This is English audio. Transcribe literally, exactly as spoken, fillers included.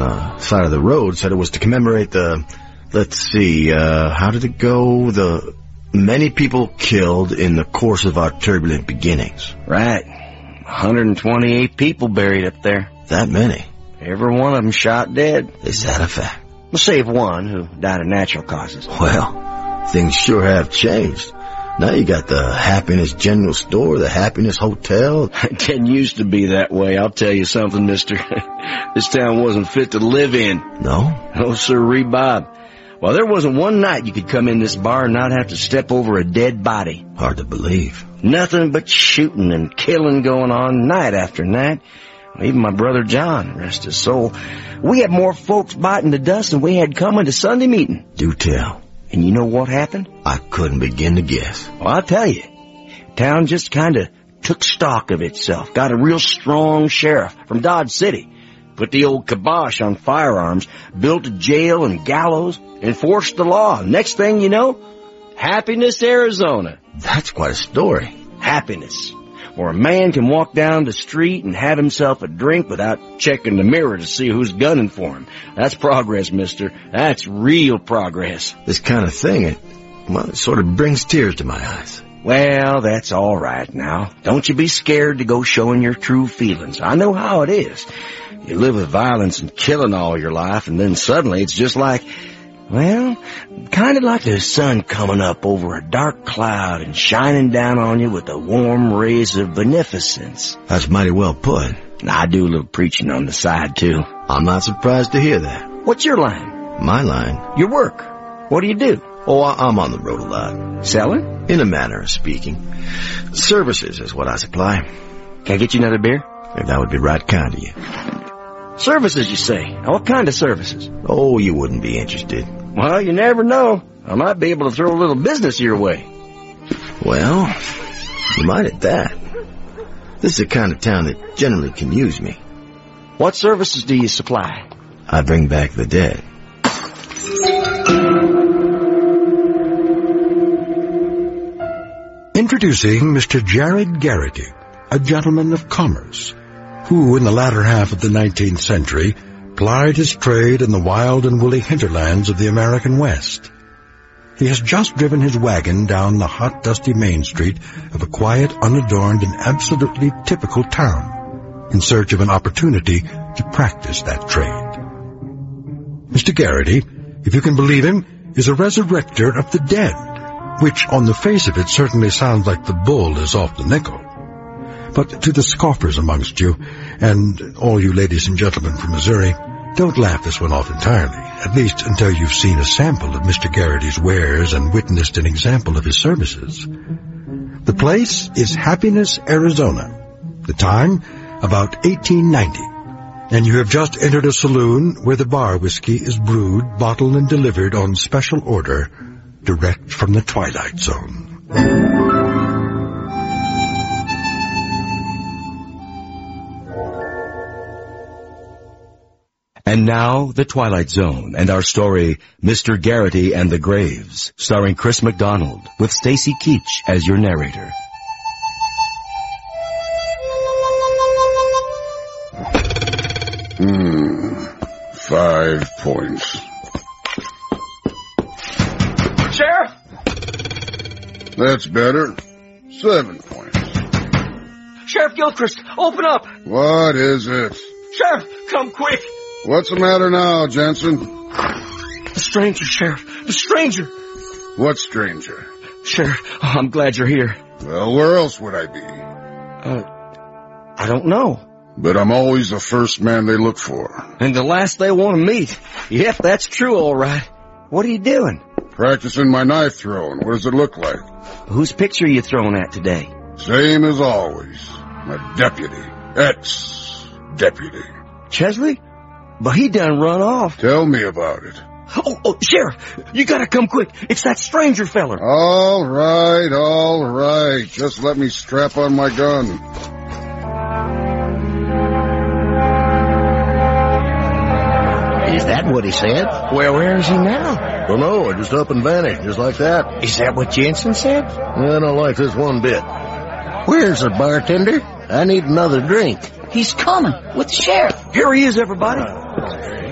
the side of the road said it was to commemorate the, let's see, uh, how did it go? The many people killed in the course of our turbulent beginnings. Right. one hundred twenty-eight people buried up there. That many? Every one of them shot dead. Is that a fact? Well, save one who died of natural causes. Well, things sure have changed. Now you got the Happiness General Store, the Happiness Hotel. It didn't used to be that way. I'll tell you something, mister. This town wasn't fit to live in. No? No, sirree, Bob. Well, there wasn't one night you could come in this bar and not have to step over a dead body. Hard to believe. Nothing but shooting and killing going on night after night. Even my brother John, rest his soul. We had more folks biting the dust than we had coming to Sunday meeting. Do tell. And you know what happened? I couldn't begin to guess. Well, I'll tell you. Town just kind of took stock of itself. Got a real strong sheriff from Dodge City. Put the old kibosh on firearms. Built a jail and gallows. Enforced the law. Next thing you know, Happiness, Arizona. That's quite a story. Happiness. Where a man can walk down the street and have himself a drink without checking the mirror to see who's gunning for him. That's progress, mister. That's real progress. This kind of thing, it, well, it sort of brings tears to my eyes. Well, that's all right now. Don't you be scared to go showing your true feelings. I know how it is. You live with violence and killing all your life, and then suddenly it's just like, well, kind of like the sun coming up over a dark cloud and shining down on you with the warm rays of beneficence. That's mighty well put. I do a little preaching on the side, too. I'm not surprised to hear that. What's your line? My line? Your work. What do you do? Oh, I- I'm on the road a lot. Selling? In a manner of speaking. Services is what I supply. Can I get you another beer? That would be right kind of you. Services, you say? Now, what kind of services? Oh, you wouldn't be interested. Well, you never know. I might be able to throw a little business your way. Well, you might at that. This is the kind of town that generally can use me. What services do you supply? I bring back the dead. Introducing Mister Jared Garrity, a gentleman of commerce, who in the latter half of the nineteenth century plied his trade in the wild and woolly hinterlands of the American West. He has just driven his wagon down the hot, dusty main street of a quiet, unadorned, and absolutely typical town in search of an opportunity to practice that trade. Mister Garrity, if you can believe him, is a resurrector of the dead, which on the face of it certainly sounds like the bull is off the nickel. But to the scoffers amongst you, and all you ladies and gentlemen from Missouri, don't laugh this one off entirely, at least until you've seen a sample of Mister Garrity's wares and witnessed an example of his services. The place is Happiness, Arizona. The time, about eighteen ninety. And you have just entered a saloon where the bar whiskey is brewed, bottled, and delivered on special order, direct from the Twilight Zone. And now, The Twilight Zone, and our story, Mister Garrity and the Graves, starring Chris McDonald, with Stacy Keach as your narrator. Hmm, five points. Sheriff! That's better. Seven points. Sheriff Gilchrist, open up! What is it? Sheriff, come quick! What's the matter now, Jensen? The stranger, Sheriff. The stranger! What stranger? Sheriff, oh, I'm glad you're here. Well, where else would I be? Uh, I don't know. But I'm always the first man they look for. And the last they want to meet. Yep, that's true, all right. What are you doing? Practicing my knife throwing. What does it look like? Whose picture are you throwing at today? Same as always. My deputy. Ex-deputy. Chesley? But he done run off. Tell me about it. Oh, oh, Sheriff, you gotta come quick. It's that stranger feller. All right, all right. Just let me strap on my gun. Is that what he said? Well, where is he now? Don't know. It just up and vanished, just like that. Is that what Jensen said? I don't like this one bit. Where's the bartender? I need another drink. He's coming with the sheriff. Here he is, everybody.